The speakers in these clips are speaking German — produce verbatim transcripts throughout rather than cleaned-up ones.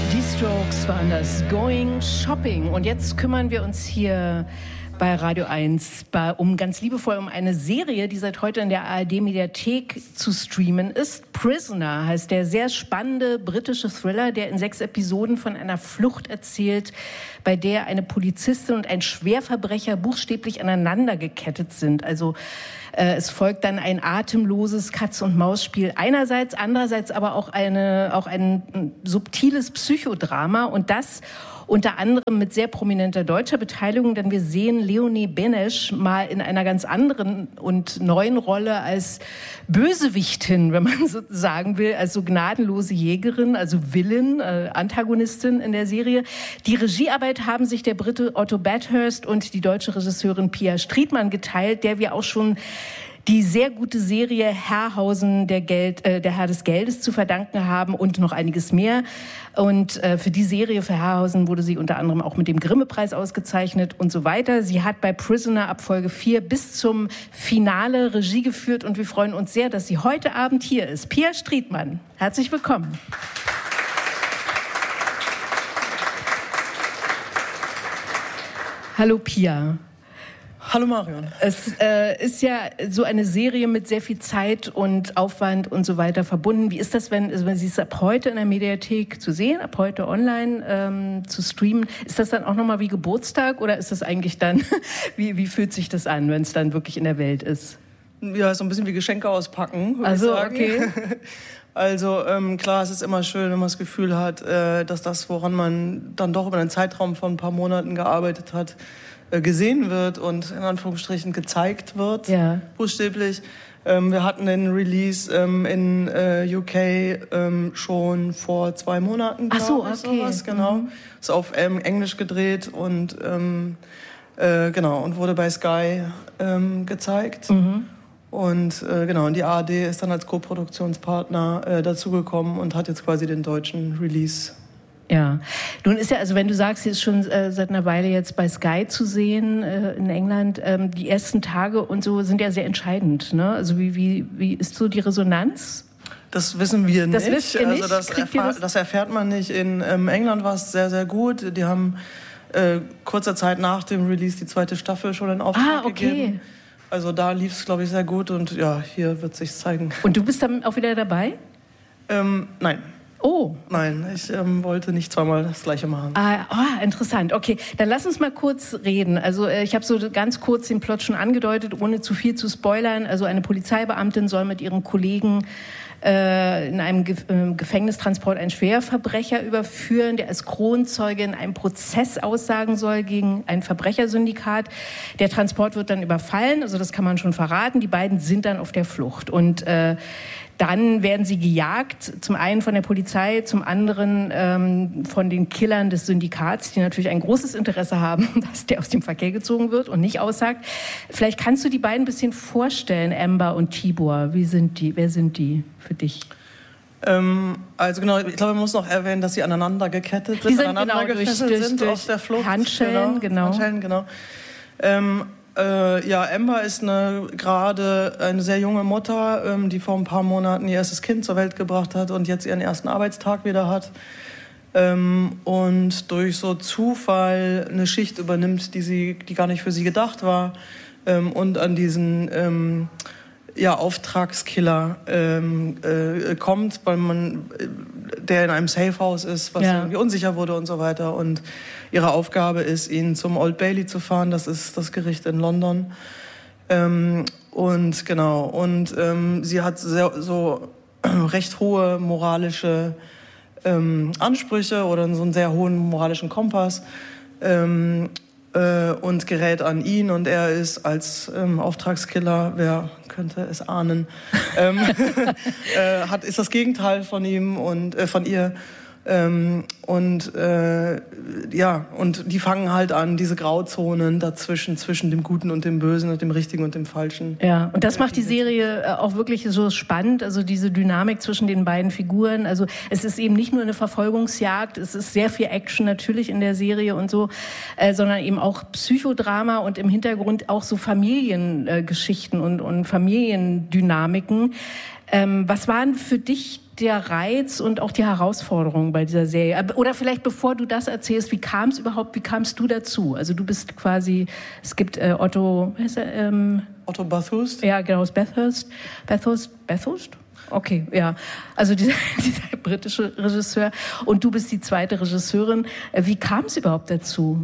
Die Strokes waren das, Going Shopping. Und jetzt kümmern wir uns hier bei Radio eins bei, um ganz liebevoll um eine Serie, die seit heute in der A R D-Mediathek zu streamen ist. Prisoner heißt der sehr spannende britische Thriller, der in sechs Episoden von einer Flucht erzählt, bei der eine Polizistin und ein Schwerverbrecher buchstäblich aneinander gekettet sind. Also äh, es folgt dann ein atemloses Katz-und-Maus-Spiel einerseits, andererseits aber auch, eine, auch ein, ein subtiles Psychodrama, und das unter anderem mit sehr prominenter deutscher Beteiligung, denn wir sehen Leonie Benesch mal in einer ganz anderen und neuen Rolle als Bösewichtin, wenn man so sagen will, als so gnadenlose Jägerin, also Villain, äh, Antagonistin in der Serie. Die Regiearbeit haben sich der Brite Otto Bathurst und die deutsche Regisseurin Pia Striedmann geteilt, der wir auch schon die sehr gute Serie Herrhausen, der, Geld, äh, der Herr des Geldes, zu verdanken haben und noch einiges mehr. Und äh, für die Serie, für Herrhausen, wurde sie unter anderem auch mit dem Grimme-Preis ausgezeichnet und so weiter. Sie hat bei Prisoner ab Folge vier bis zum Finale Regie geführt, und wir freuen uns sehr, dass sie heute Abend hier ist. Pia Striedmann, herzlich willkommen. Hallo Pia. Hallo Marion. Es äh, ist ja so eine Serie mit sehr viel Zeit und Aufwand und so weiter verbunden. Wie ist das, wenn, also wenn Sie es ab heute in der Mediathek zu sehen, ab heute online ähm, zu streamen? Ist das dann auch nochmal wie Geburtstag, oder ist das eigentlich dann, wie, wie fühlt sich das an, wenn es dann wirklich in der Welt ist? Ja, so ein bisschen wie Geschenke auspacken, würde also, ich sagen. Okay. Also ähm, klar, es ist immer schön, wenn man das Gefühl hat, äh, dass das, woran man dann doch über einen Zeitraum von ein paar Monaten gearbeitet hat, gesehen wird und in Anführungsstrichen gezeigt wird, ja. Buchstäblich. Ähm, wir hatten den Release ähm, in äh, U K ähm, schon vor zwei Monaten. Ach so, okay. Sowas, genau. Mhm. Ist auf ähm, Englisch gedreht und ähm, äh, genau und wurde bei Sky ähm, gezeigt. Mhm. Und äh, genau, und die A R D ist dann als Co-Produktionspartner äh, dazugekommen und hat jetzt quasi den deutschen Release. Ja, nun ist ja, also wenn du sagst, sie ist schon äh, seit einer Weile jetzt bei Sky zu sehen äh, in England, ähm, die ersten Tage und so sind ja sehr entscheidend, ne? Also wie, wie, wie ist so die Resonanz? Das wissen wir nicht. Das wisst ihr nicht? Also das, erfahr- das? das erfährt man nicht. In ähm, England war es sehr, sehr gut. Die haben äh, kurzer Zeit nach dem Release die zweite Staffel schon in Auftrag ah, okay. gegeben. Also da lief es, glaube ich, sehr gut, und ja, hier wird es sich zeigen. Und du bist dann auch wieder dabei? Ähm, nein. Oh. Nein, ich ähm, wollte nicht zweimal das Gleiche machen. Ah, oh, interessant. Okay, dann lass uns mal kurz reden. Also äh, ich habe so ganz kurz den Plot schon angedeutet, ohne zu viel zu spoilern. Also eine Polizeibeamtin soll mit ihrem Kollegen äh, in einem Ge- äh, Gefängnistransport einen Schwerverbrecher überführen, der als Kronzeuge in einem Prozess aussagen soll gegen ein Verbrechersyndikat. Der Transport wird dann überfallen, also das kann man schon verraten. Die beiden sind dann auf der Flucht, und äh, dann werden sie gejagt, zum einen von der Polizei, zum anderen ähm, von den Killern des Syndikats, die natürlich ein großes Interesse haben, dass der aus dem Verkehr gezogen wird und nicht aussagt. Vielleicht kannst du die beiden ein bisschen vorstellen, Amber und Tibor. Wie sind die? Wer sind die für dich? Ähm, also genau, ich glaube, man muss noch erwähnen, dass sie aneinander gekettet sind, die sind aneinander genau, gefesselt durch, sind durch auf der Flucht. Handschellen, genau. Handschellen, genau. Ähm, Äh, ja, Amber ist eine, gerade eine sehr junge Mutter, ähm, die vor ein paar Monaten ihr erstes Kind zur Welt gebracht hat und jetzt ihren ersten Arbeitstag wieder hat. Ähm, und durch so Zufall eine Schicht übernimmt, die, sie, die gar nicht für sie gedacht war. Ähm, und an diesen ähm, ja, Auftragskiller ähm, äh, kommt, weil man, der in einem Safehouse ist, was ja. irgendwie unsicher wurde und so weiter. Und ihre Aufgabe ist, ihn zum Old Bailey zu fahren. Das ist das Gericht in London. Ähm, und genau. Und ähm, sie hat sehr, so recht hohe moralische ähm, Ansprüche oder so einen sehr hohen moralischen Kompass. Ähm, äh, und gerät an ihn, und er ist als ähm, Auftragskiller, wer könnte es ahnen, ähm, äh, hat, ist das Gegenteil von ihm und äh, von ihr. Ähm, und äh, ja, und die fangen halt an, diese Grauzonen dazwischen, zwischen dem Guten und dem Bösen und dem Richtigen und dem Falschen. Ja, und das macht die Serie auch wirklich so spannend, also diese Dynamik zwischen den beiden Figuren. Also es ist eben nicht nur eine Verfolgungsjagd, es ist sehr viel Action natürlich in der Serie und so, äh, sondern eben auch Psychodrama und im Hintergrund auch so Familiengeschichten äh, und, und Familiendynamiken. Ähm, was waren für dich der Reiz und auch die Herausforderung bei dieser Serie? Oder vielleicht bevor du das erzählst, wie kam es überhaupt, wie kamst du dazu? Also du bist quasi, es gibt äh, Otto, was heißt er, ähm, Otto Bathurst? Ja, genau, aus Bathurst. Bathurst? Bathurst? Okay, ja. Also dieser, dieser britische Regisseur. Und du bist die zweite Regisseurin. Wie kam es überhaupt dazu?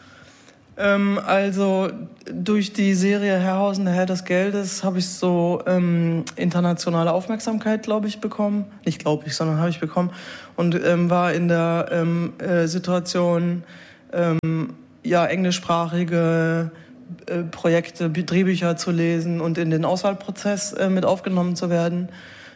Ähm, also durch die Serie Herrhausen, der Herr des Geldes, habe ich so ähm, internationale Aufmerksamkeit, glaube ich, bekommen. Nicht glaube ich, sondern habe ich bekommen. Und ähm, war in der ähm, äh, Situation, ähm, ja, englischsprachige äh, Projekte, Drehbücher zu lesen und in den Auswahlprozess äh, mit aufgenommen zu werden.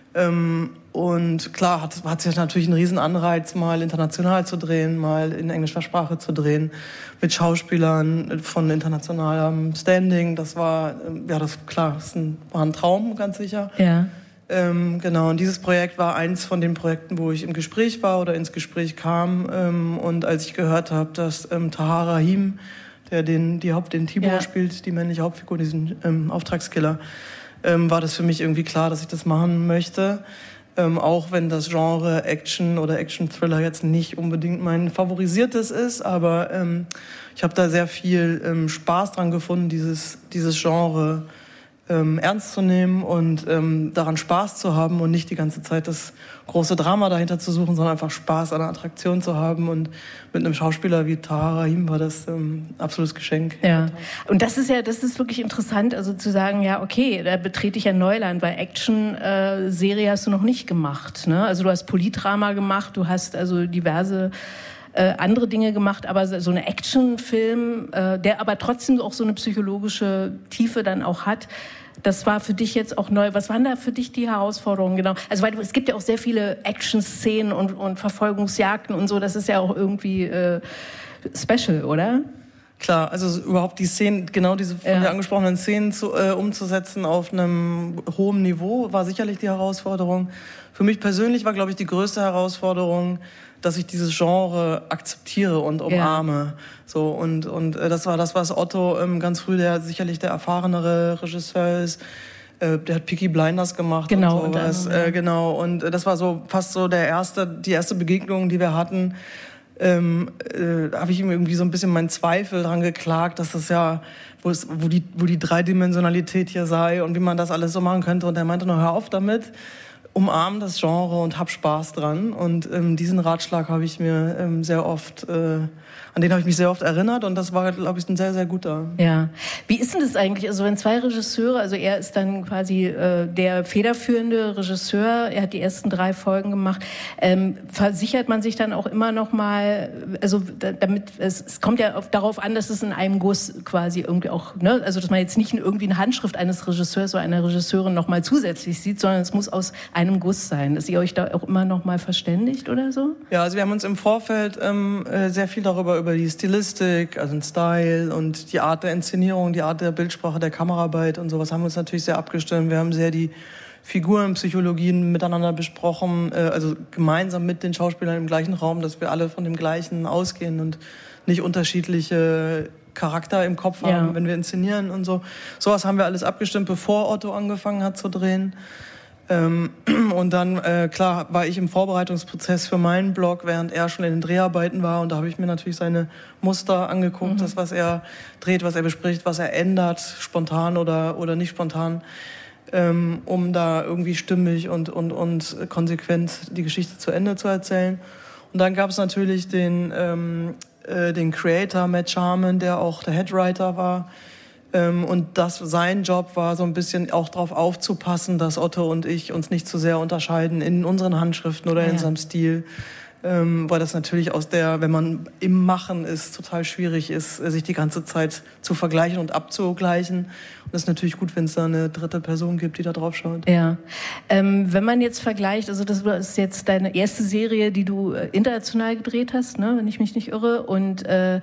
Ähm, und klar hat, hat sich natürlich einen riesen Anreiz, mal international zu drehen, mal in englischer Sprache zu drehen, mit Schauspielern von internationalem Standing. Das war, ja, das klar, das war ein Traum, ganz sicher. Ja. Ähm, genau, und dieses Projekt war eins von den Projekten, wo ich im Gespräch war oder ins Gespräch kam. Ähm, und als ich gehört habe, dass ähm, Tahar Rahim, der den, die Haupt, den Tibor ja. spielt, die männliche Hauptfigur, diesen ähm, Auftragskiller, Ähm, war das für mich irgendwie klar, dass ich das machen möchte. Ähm, auch wenn das Genre Action oder Action-Thriller jetzt nicht unbedingt mein favorisiertes ist, aber ähm, ich habe da sehr viel ähm, Spaß dran gefunden, dieses, dieses Genre ähm, ernst zu nehmen und ähm, daran Spaß zu haben und nicht die ganze Zeit das große Drama dahinter zu suchen, sondern einfach Spaß an der Attraktion zu haben. Und mit einem Schauspieler wie Tahar Rahim war das ähm, ein absolutes Geschenk. Ja, und das ist ja, das ist wirklich interessant, also zu sagen, ja, okay, da betrete ich ja Neuland, weil Action-Serie äh, hast du noch nicht gemacht, ne? Also du hast Politdrama gemacht, du hast also diverse Äh, andere Dinge gemacht, aber so eine Actionfilm, äh, der aber trotzdem auch so eine psychologische Tiefe dann auch hat, das war für dich jetzt auch neu. Was waren da für dich die Herausforderungen genau? Also weil es gibt ja auch sehr viele Action-Szenen und, und Verfolgungsjagden und so, das ist ja auch irgendwie äh, special, oder? Klar, also überhaupt die Szenen, genau diese von ja. dir angesprochenen Szenen zu, äh, umzusetzen auf einem hohen Niveau, war sicherlich die Herausforderung. Für mich persönlich war, glaube ich, die größte Herausforderung, dass ich dieses Genre akzeptiere und umarme. Ja. So, und, und äh, das war das, was Otto ähm, ganz früh, der sicherlich der erfahrenere Regisseur ist, äh, der hat Peaky Blinders gemacht. Genau. Und sowas. Und dann, ja. äh, genau. Und äh, das war so fast so der erste, die erste Begegnung, die wir hatten. Ähm, äh, habe ich ihm irgendwie so ein bisschen meinen Zweifel dran geklagt, dass das ja, wo, es, wo, die, wo die Dreidimensionalität hier sei und wie man das alles so machen könnte. Und er meinte nur, hör auf damit, umarm das Genre und hab Spaß dran. Und ähm, diesen Ratschlag habe ich mir ähm, sehr oft, äh, an den habe ich mich sehr oft erinnert und das war, glaube ich, ein sehr, sehr guter. Ja. Wie ist denn das eigentlich? Also wenn zwei Regisseure, also er ist dann quasi äh, der federführende Regisseur, er hat die ersten drei Folgen gemacht, ähm, versichert man sich dann auch immer noch mal, also damit, es, es kommt ja auf, darauf an, dass es in einem Guss quasi irgendwie auch, ne, also dass man jetzt nicht irgendwie eine Handschrift eines Regisseurs oder einer Regisseurin noch mal zusätzlich sieht, sondern es muss aus einem Guss sein, dass ihr euch da auch immer noch mal verständigt oder so? Ja, also wir haben uns im Vorfeld ähm, sehr viel darüber über die Stilistik, also den Style und die Art der Inszenierung, die Art der Bildsprache, der Kameraarbeit und sowas haben wir uns natürlich sehr abgestimmt. Wir haben sehr die Figurenpsychologien miteinander besprochen, äh, also gemeinsam mit den Schauspielern im gleichen Raum, dass wir alle von dem Gleichen ausgehen und nicht unterschiedliche Charakter im Kopf haben, ja. wenn wir inszenieren und so. Sowas haben wir alles abgestimmt, bevor Otto angefangen hat zu drehen. Ähm, und dann, äh, klar, war ich im Vorbereitungsprozess für meinen Blog, während er schon in den Dreharbeiten war. Und da habe ich mir natürlich seine Muster angeguckt, mhm. das, was er dreht, was er bespricht, was er ändert, spontan oder, oder nicht spontan, ähm, um da irgendwie stimmig und, und, und konsequent die Geschichte zu Ende zu erzählen. Und dann gab es natürlich den, ähm, äh, den Creator, Matt Charman, der auch der Headwriter war. Ähm, und das, sein Job war so ein bisschen auch darauf aufzupassen, dass Otto und ich uns nicht zu sehr unterscheiden in unseren Handschriften oder ja. in unserem Stil. Ähm, weil das natürlich aus der, wenn man im Machen ist, total schwierig ist, sich die ganze Zeit zu vergleichen und abzugleichen. Und das ist natürlich gut, wenn es da eine dritte Person gibt, die da drauf schaut. Ja. Ähm, wenn man jetzt vergleicht, also das ist jetzt deine erste Serie, die du international gedreht hast, ne, wenn ich mich nicht irre, und äh,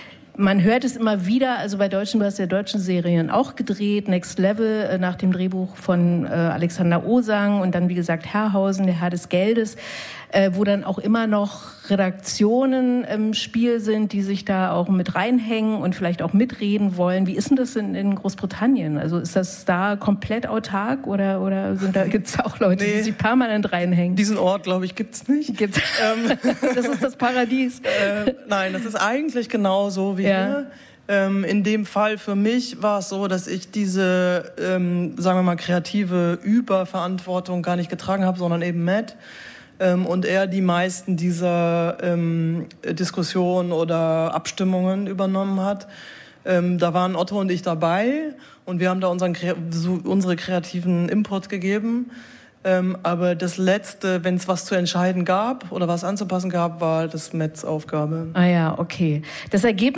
man hört es immer wieder, also bei deutschen, du hast ja deutschen Serien auch gedreht, Next Level, äh, nach dem Drehbuch von äh, Alexander Osang und dann, wie gesagt, Herrhausen, der Herr des Geldes, äh, wo dann auch immer noch Redaktionen im Spiel sind, die sich da auch mit reinhängen und vielleicht auch mitreden wollen. Wie ist denn das in, in Großbritannien? Also ist das da komplett autark oder, oder sind da, gibt es auch Leute, nee, die sich permanent reinhängen? Diesen Ort, glaube ich, gibt es nicht. Gibt's? Das ist das Paradies. Äh, nein, das ist eigentlich genauso wie ja. hier. Ähm, in dem Fall für mich war es so, dass ich diese, ähm, sagen wir mal, kreative Überverantwortung gar nicht getragen habe, sondern eben Matt. Ähm, und er die meisten dieser ähm, Diskussionen oder Abstimmungen übernommen hat. Ähm, da waren Otto und ich dabei und wir haben da unseren, so, unsere kreativen Input gegeben. Ähm, aber das Letzte, wenn es was zu entscheiden gab oder was anzupassen gab, war das Metts Aufgabe. Ah ja, okay. Das Ergebnis